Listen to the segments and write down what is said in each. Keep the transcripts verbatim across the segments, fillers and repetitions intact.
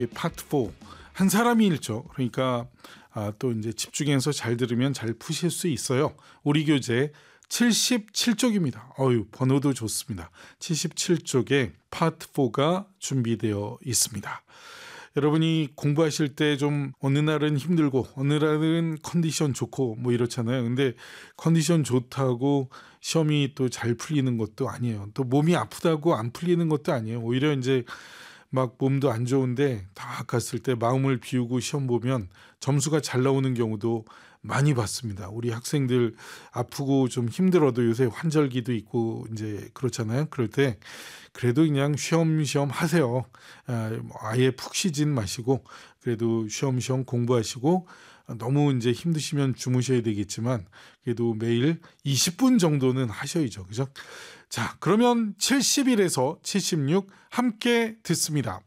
파트 사, 한 사람이 읽죠. 그러니까 아, 또 이제 집중해서 잘 들으면 잘 푸실 수 있어요. 우리 교재 칠십칠 쪽입니다. 어유 번호도 좋습니다. 칠십칠 쪽에 파트 사가 준비되어 있습니다. 여러분이 공부하실 때 좀 어느 날은 힘들고 어느 날은 컨디션 좋고 뭐 이렇잖아요. 근데 컨디션 좋다고 시험이 또 잘 풀리는 것도 아니에요. 또 몸이 아프다고 안 풀리는 것도 아니에요. 오히려 이제 막 몸도 안 좋은데 다 갔을 때 마음을 비우고 시험 보면 점수가 잘 나오는 경우도 많이 봤습니다. 우리 학생들 아프고 좀 힘들어도 요새 환절기도 있고 이제 그렇잖아요. 그럴 때 그래도 그냥 쉬엄쉬엄 하세요. 아예 푹 쉬진 마시고 그래도 쉬엄쉬엄 공부하시고 너무 이제 힘드시면 주무셔야 되겠지만 그래도 매일 이십 분 정도는 하셔야죠. 그죠? 자, 그러면 칠십일에서 칠십육 함께 듣습니다.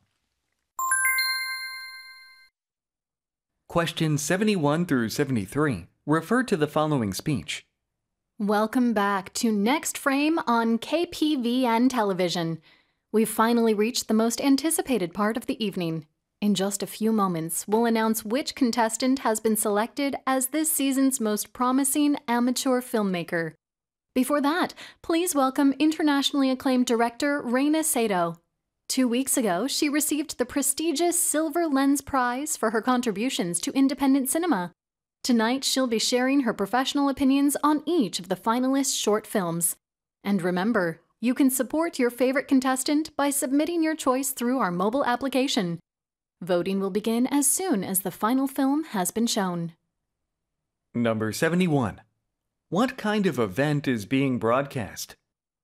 Questions seventy-one through seventy-three refer to the following speech. Welcome back to Next Frame on K P V N television. We've finally reached the most anticipated part of the evening. In just a few moments, we'll announce which contestant has been selected as this season's most promising amateur filmmaker. Before that, please welcome internationally acclaimed director Reina Sato. Two weeks ago, she received the prestigious Silver Lens Prize for her contributions to independent cinema. Tonight, she'll be sharing her professional opinions on each of the finalists' short films. And remember, you can support your favorite contestant by submitting your choice through our mobile application. Voting will begin as soon as the final film has been shown. Number seventy-one. What kind of event is being broadcast?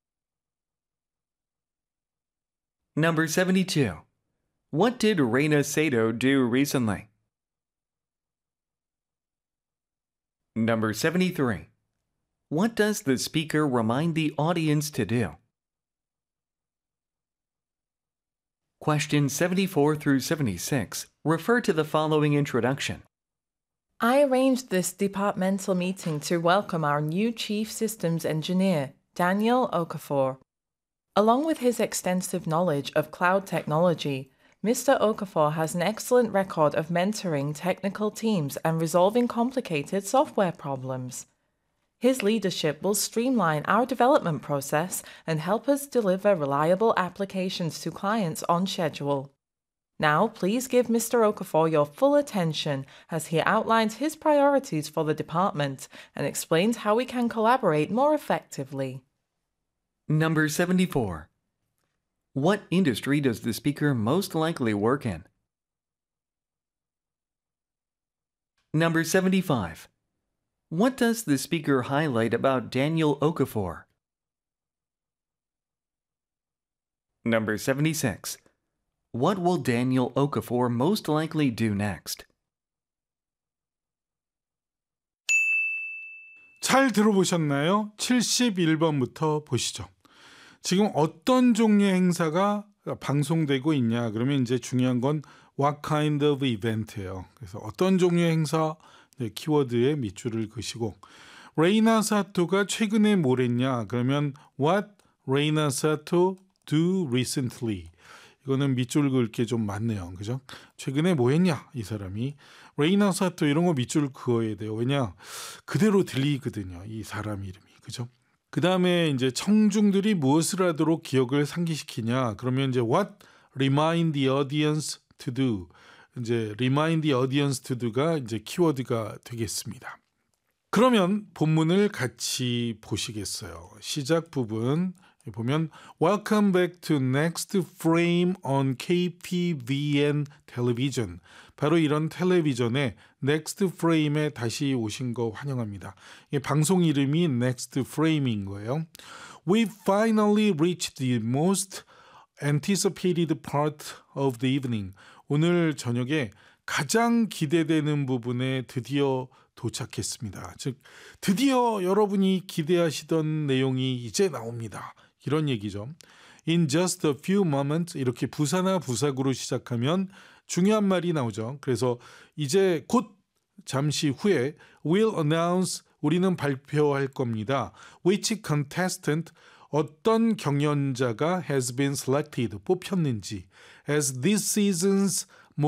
Number seventy-two. What did Reina Sato do recently? Number seventy-three. What does the speaker remind the audience to do? Questions seventy-four through seventy-six refer to the following introduction. I arranged this departmental meeting to welcome our new Chief Systems Engineer, Daniel Okafor. Along with his extensive knowledge of cloud technology, Mister Okafor has an excellent record of mentoring technical teams and resolving complicated software problems. His leadership will streamline our development process and help us deliver reliable applications to clients on schedule. Now, please give Mister Okafor your full attention as he outlines his priorities for the department and explains how we can collaborate more effectively. Number seventy-four. What industry does the speaker most likely work in? Number seventy-five. What does the speaker highlight about Daniel Okafor? Number seventy-six. What will Daniel Okafor most likely do next? 잘 들어보셨나요? 칠십일 번부터 보시죠. 지금 어떤 종류의 행사가 방송되고 있냐? 그러면 이제 중요한 건 what kind of event예요. 그래서 어떤 종류의 행사 네, 키워드에 밑줄을 그시고 레이나 사토가 최근에 뭘 했냐? 그러면 what Reina Sato do recently. 이거는 밑줄 긋기 좀 많네요. 그죠? 최근에 뭐 했냐? 이 사람이. 레이나 사토 이런 거 밑줄 그어야 돼요. 왜냐? 그대로 들리거든요. 이 사람 이름이. 그죠? 그 다음에 이제 청중들이 무엇을 하도록 기억을 상기시키냐. 그러면 이제 what remind the audience to do. 이제 remind the audience to do가 이제 키워드가 되겠습니다. 그러면 본문을 같이 보시겠어요. 시작 부분 보면 Welcome back to Next Frame on K P V N Television. 바로 이런 텔레비전의 Next Frame에 다시 오신 거 환영합니다. 방송 이름이 Next Frame인 거예요. We finally reached the most anticipated part of the evening. 오늘 저녁에 가장 기대되는 부분에 드디어 도착했습니다. 즉 드디어 여러분이 기대하시던 내용이 이제 나옵니다. 이런 얘기죠. In just a few moments 이렇게 부사나 부사구로 시작하면 중요한 말이 나오죠. 그래서 이제 곧 잠시 후에 we'll announce 우리는 발표할 겁니다. Which contestant 어떤 경연자가 has been selected 뽑혔는지 as this season's